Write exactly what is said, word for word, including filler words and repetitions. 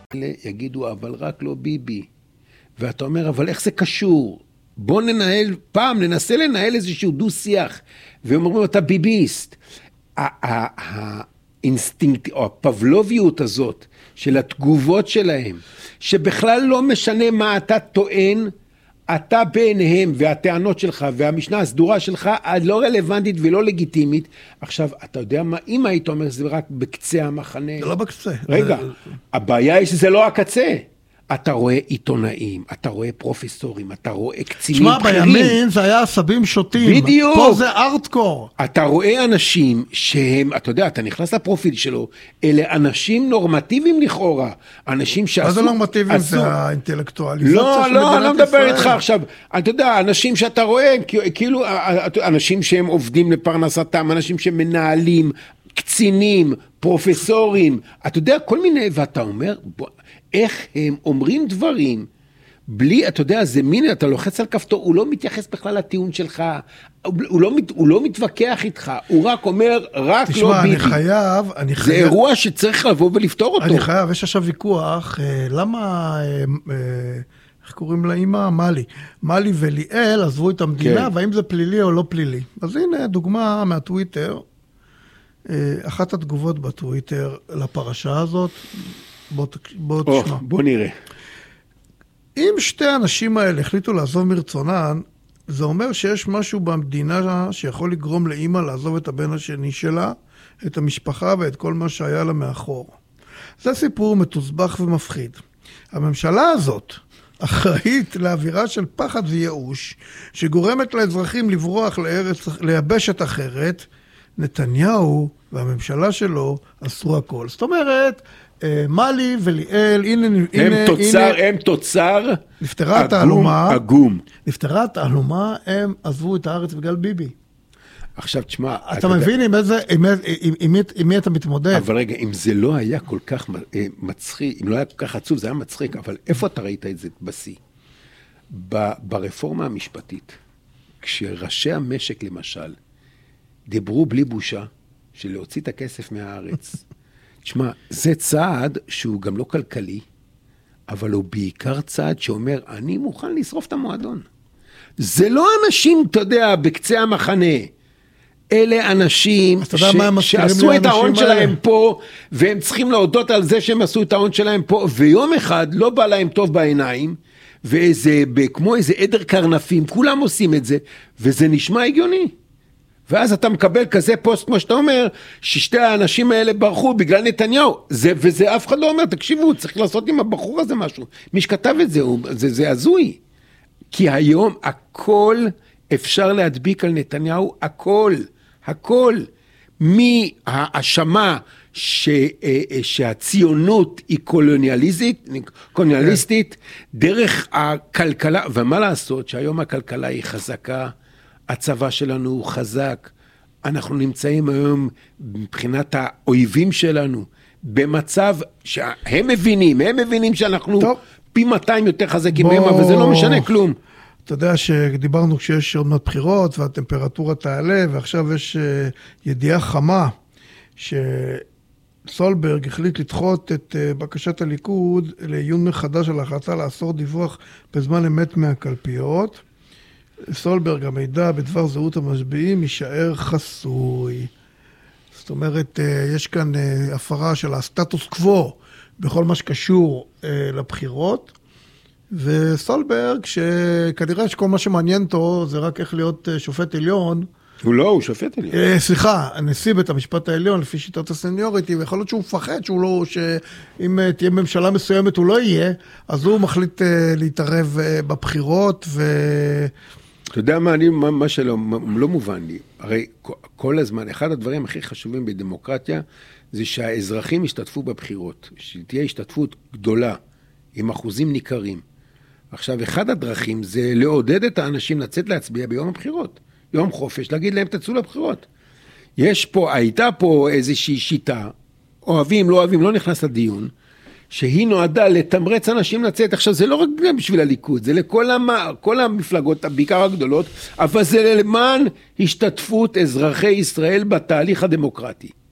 יגידו, אבל רק לא ביבי. ואתה אומר, אבל איך זה קשור? בוא ננהל, פעם ננסה לנהל איזשהו דו שיח, והם אומרים, אתה ביביסט. האינסטינקט, או הפבלוביות הזאת, של התגובות שלהם, שבכלל לא משנה מה אתה טוען, אתה בעיניהם, והטענות שלך, והמשנה הסדורה שלך, לא רלוונטית ולא לגיטימית. עכשיו, אתה יודע מה, אם היית אומר, זה רק בקצה המחנה. זה לא בקצה. רגע, הבעיה היא שזה לא הקצה. אתה רואה עיתונאים, אתה רואה פרופסורים, אתה רואה קצינים שמה, בכירים. בימין זה היה עשבים שוטים. בדיוק. פה זה ארטקור. אתה רואה אנשים שהם, אתה יודע, אתה נכנס לפרופיל שלו, אלה אנשים נורמטיביים לכאורה. אנשים שעשו... מה זה נורמטיביים? עשו... זה האינטלקטואליזציה לא, של לא, אני לא מדינת מדבר ישראל. איתך עכשיו. אתה יודע, אנשים שאתה רואה, כאילו, אנשים שהם עובדים לפרנסתם, אנשים שמנהלים, קצינים, פרופסורים, אתה יודע, כל מיני, ואתה אומר, בוא, איך הם אומרים דברים, בלי, אתה יודע, זה מין, אתה לוחץ על כפתור, הוא לא מתייחס בכלל לטיעון שלך, הוא לא, הוא לא מתווכח איתך, הוא רק אומר, רק תשמע, לא ביבי. אני חייב, אני זה חייב, אירוע שצריך לבוא ולפתור אותו. אני חייב, יש עכשיו ויכוח, למה, איך קוראים לאמא? מאלי. מאלי וליאל עזבו את המדינה, כן. והאם זה פלילי או לא פלילי. אז הנה דוגמה מהטוויטר, אחת התגובות בטוויטר לפרשה הזאת, בוא, בוא או, תשמע. בוא נראה. אם שתי האנשים האלה החליטו לעזוב מרצונן, זה אומר שיש משהו במדינה שיכול לגרום לאמא לעזוב את הבן השני שלה, את המשפחה ואת כל מה שהיה לה מאחור. זה סיפור מתוסבך ומפחיד. הממשלה הזאת אחראית לאווירה של פחד וייאוש, שגורמת לאזרחים לברוח לארץ, ליבשת אחרת. נתניהו והממשלה שלו עשו הכל. זאת אומרת, מאלי וליאל, הנה, הם הנה, תוצר, הנה, הם תוצר, נפטרה התעלומה, אגום. נפטרה התעלומה, הם עזבו את הארץ בגלל ביבי. עכשיו, תשמע, אתה, אתה מבין עם איזה, עם, עם, עם, עם, עם מי אתה מתמודד? אבל רגע, אם זה לא היה כל כך מצחיק, אם לא היה כל כך עצוב, זה היה מצחיק, אבל איפה אתה ראית את זה בסי? ברפורמה המשפטית, כשראשי המשק למשל, דיברו בלי בושה, של להוציא את הכסף מהארץ. תשמע, זה צעד שהוא גם לא כלכלי, אבל הוא בעיקר צעד שאומר, אני מוכן לשרוף את המועדון. זה לא אנשים, אתה יודע, בקצה המחנה. אלה אנשים ש... שעשו את ההון שלהם פה, והם צריכים להודות על זה שהם עשו את ההון שלהם פה, ויום אחד לא בא להם טוב בעיניים, ואיזה, כמו איזה עדר קרנפים, כולם עושים את זה, וזה נשמע הגיוני. ואז אתה מקבל כזה פוסט, כמו שאתה אומר, ששתי האנשים האלה ברחו בגלל נתניהו. זה, וזה אף אחד לא אומר, תקשיבו, צריך לעשות עם הבחור הזה משהו. מי שכתב את זה, זה, זה הזוי. כי היום הכל אפשר להדביק על נתניהו, הכל, הכל. מהאשמה ש, שהציונות היא קולוניאליסטית, קולוניאליסטית, דרך הכלכלה, ומה לעשות שהיום הכלכלה היא חזקה, הצבא שלנו הוא חזק, אנחנו נמצאים היום מבחינת האויבים שלנו, במצב שהם מבינים, הם מבינים שאנחנו טוב. פי מאתיים יותר חזקים מהם, אבל זה לא משנה כלום. אתה יודע שדיברנו כשיש עוד מעט בחירות, והטמפרטורה תעלה, ועכשיו יש ידיעה חמה, שסולברג החליט לדחות את בקשת הליכוד, לעיון מחדש על ההחלטה לאסור דיווח בזמן אמת מהקלפיות, סולברג, המידע בדבר זהות המשביעים יישאר חסוי. זאת אומרת, יש כאן הפרה של הסטטוס קוו בכל מה שקשור לבחירות, וסולברג, שכנראה שכל מה שמעניין אותו זה רק איך להיות שופט עליון. הוא לא, הוא שופט עליון. סליחה, הנשיא בית המשפט העליון, לפי שיטת הסניוריטי, ויכול להיות שהוא מפחד, שהוא לא, שאם תהיה ממשלה מסוימת הוא לא יהיה, אז הוא מחליט להתערב בבחירות ו... אתה יודע מה, אני, מה, מה שלא, לא מובן לי. הרי כל הזמן, אחד הדברים הכי חשובים בדמוקרטיה, זה שהאזרחים ישתתפו בבחירות, שתהיה השתתפות גדולה, עם אחוזים ניכרים. עכשיו, אחד הדרכים זה לעודד את האנשים לצאת להצביע ביום הבחירות. יום חופש, להגיד להם תצאו לבחירות. יש פה, הייתה פה איזושהי שיטה, אוהבים, לא אוהבים, לא נכנס לדיון, שהיא נועדה לתמרץ אנשים לצאת. עכשיו, זה לא רק בשביל הליכוד, זה לכל המה, כל המפלגות, בעיקר הגדולות, אבל זה למען השתתפות אזרחי ישראל בתהליך הדמוקרטי.